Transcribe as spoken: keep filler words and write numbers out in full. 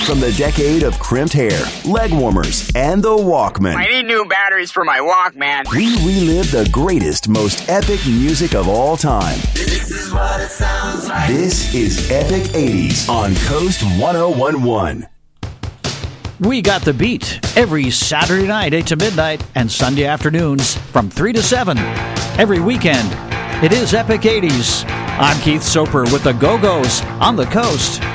From the decade of crimped hair, leg warmers, and the Walkman. I need new batteries for my Walkman. We relive the greatest, most epic music of all time. This is what it sounds like. This is Epic eighties on Coast ten eleven. We got the beat every Saturday night, eight to midnight, and Sunday afternoons from three to seven. Every weekend, it is Epic eighties. I'm Keith Soper with the Go-Go's on the Coast.